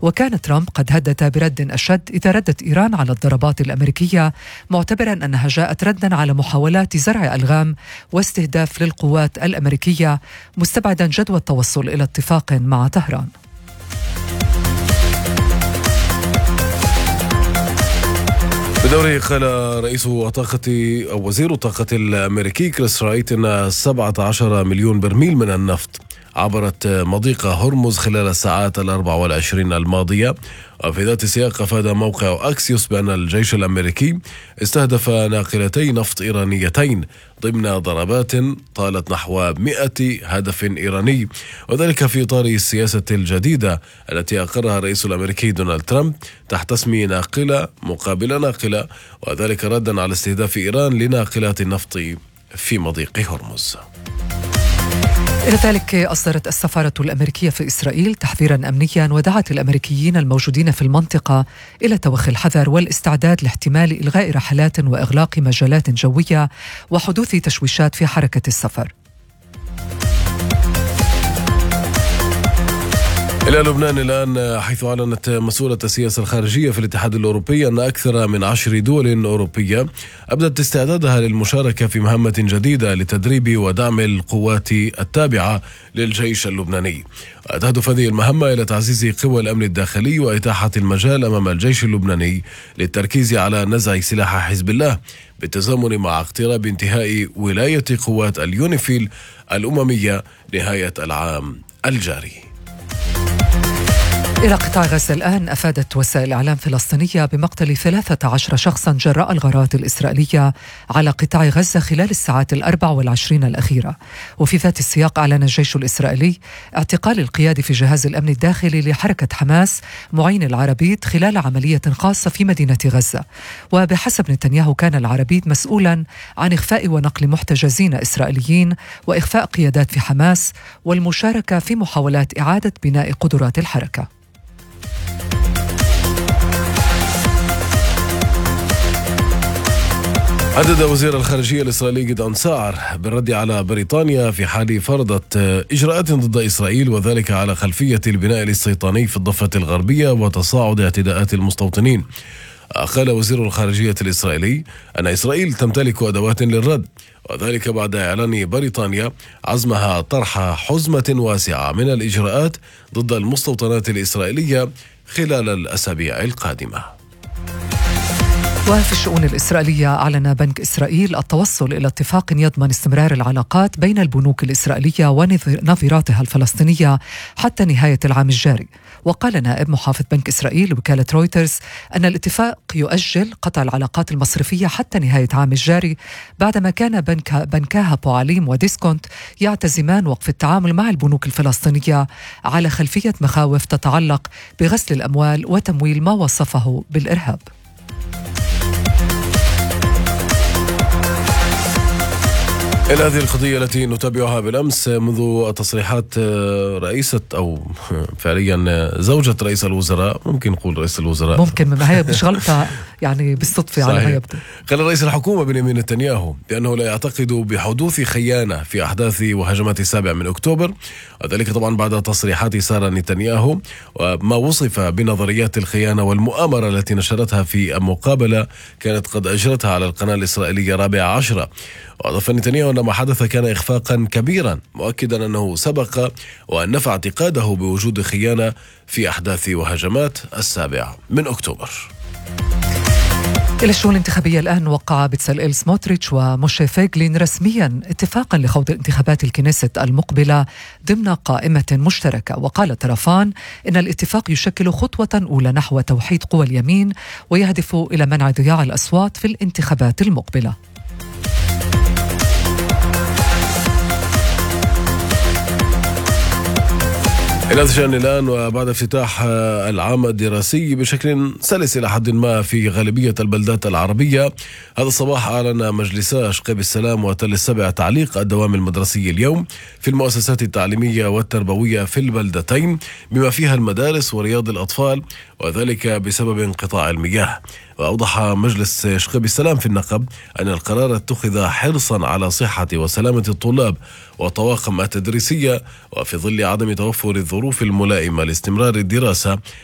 وكان ترامب قد هدد برد أشد إذا ردت إيران على الضربات الأمريكية، معتبرا أنها جاءت ردا على محاولات زرع ألغام واستهداف للقوات الأمريكية، مستبعدا جدوى التوصل إلى اتفاق مع طهران. بدوره قال رئيس وزير الطاقة الأمريكي كريس رايت أن 17 مليون برميل من النفط عبرت مضيق هرمز خلال الساعات 24 الماضية. وفي ذات السياق أفاد موقع أكسيوس بأن الجيش الأمريكي استهدف ناقلتي نفط إيرانيتين ضمن ضربات طالت نحو 100 هدف إيراني، وذلك في إطار السياسة الجديدة التي أقرها الرئيس الأمريكي دونالد ترامب تحت اسم ناقلة مقابل ناقلة، وذلك ردا على استهداف إيران لناقلات النفط في مضيق هرمز. إلى ذلك أصدرت السفارة الأمريكية في إسرائيل تحذيرا أمنيا ودعت الأمريكيين الموجودين في المنطقة إلى توخي الحذر والاستعداد لاحتمال إلغاء رحلات وإغلاق مجالات جوية وحدوث تشويشات في حركة السفر. إلى لبنان الآن، حيث أعلنت مسؤولة السياسة الخارجية في الاتحاد الأوروبي أن أكثر من 10 دول أوروبية أبدت استعدادها للمشاركة في مهمة جديدة لتدريب ودعم القوات التابعة للجيش اللبناني. وتهدف هذه المهمة إلى تعزيز قوى الأمن الداخلي وإتاحة المجال أمام الجيش اللبناني للتركيز على نزع سلاح حزب الله بالتزامن مع اقتراب انتهاء ولاية قوات اليونيفيل الأممية نهاية العام الجاري. إلى قطاع غزة الآن، أفادت وسائل إعلام فلسطينية بمقتل 13 شخصا جراء الغارات الإسرائيلية على قطاع غزة خلال الساعات 24 الأخيرة. وفي ذات السياق أعلن الجيش الإسرائيلي اعتقال القيادي في جهاز الأمن الداخلي لحركة حماس معين العربيد خلال عملية خاصة في مدينة غزة. وبحسب نتنياهو كان العربيد مسؤولا عن إخفاء ونقل محتجزين إسرائيليين وإخفاء قيادات في حماس والمشاركة في محاولات إعادة بناء قدرات الحركة. هدد وزير الخارجية الإسرائيلي جدعون سعر بالرد على بريطانيا في حال فرضت إجراءات ضد إسرائيل، وذلك على خلفية البناء الاستيطاني في الضفة الغربية وتصاعد اعتداءات المستوطنين. قال وزير الخارجية الإسرائيلي أن إسرائيل تمتلك أدوات للرد، وذلك بعد إعلان بريطانيا عزمها طرح حزمة واسعة من الإجراءات ضد المستوطنات الإسرائيلية خلال الأسابيع القادمة. وفي الشؤون الإسرائيلية، أعلن بنك إسرائيل التوصل إلى اتفاق يضمن استمرار العلاقات بين البنوك الإسرائيلية ونظيراتها الفلسطينية حتى نهاية العام الجاري. وقال نائب محافظ بنك إسرائيل وكالة رويترز أن الاتفاق يؤجل قطع العلاقات المصرفية حتى نهاية عام الجاري، بعدما كان بنكاها بوعليم وديسكونت يعتزمان وقف التعامل مع البنوك الفلسطينية على خلفية مخاوف تتعلق بغسل الأموال وتمويل ما وصفه بالإرهاب. إلى هذه القضية التي نتابعها بالأمس منذ تصريحات رئيسة أو فعليا زوجة رئيس الوزراء، ممكن نقول رئيس الوزراء، ممكن ما هي مش غلطة يعني بالصدفة على ما يبدو. قال رئيس الحكومة بنيامين نتنياهو بأنه لا يعتقد بحدوث خيانة في أحداث وهجمات 7 أكتوبر، وذلك طبعا بعد تصريحات سارة نتنياهو وما وصف بنظريات الخيانة والمؤامرة التي نشرتها في مقابلة كانت قد أجرتها على القناة الإسرائيلية 14. وأضاف نتنياهو أن ما حدث كان إخفاقا كبيرا، مؤكدا أنه سبق وأن نفى اعتقاده بوجود خيانة في أحداث وهجمات 7 أكتوبر. إلى الشؤون الانتخابية الآن، وقع بتساليل سموتريتش وموشي فيغلين رسميا اتفاقا لخوض انتخابات الكنيست المقبلة ضمن قائمة مشتركة. وقال الطرفان إن الاتفاق يشكل خطوة أولى نحو توحيد قوى اليمين ويهدف إلى منع ضياع الأصوات في الانتخابات المقبلة. إلى الشأن الآن، وبعد افتتاح العام الدراسي بشكل سلس إلى حد ما في غالبية البلدات العربية، هذا الصباح أعلن مجلسا شقيب السلام وتل السبع تعليق الدوام المدرسي اليوم في المؤسسات التعليمية والتربوية في البلدتين بما فيها المدارس ورياض الأطفال، وذلك بسبب انقطاع المياه. وأوضح مجلس شقيب السلام في النقب أن القرار اتخذ حرصا على صحة وسلامة الطلاب والطواقم التدريسية، وفي ظل عدم توفر الظروف الملائمة لاستمرار الدراسة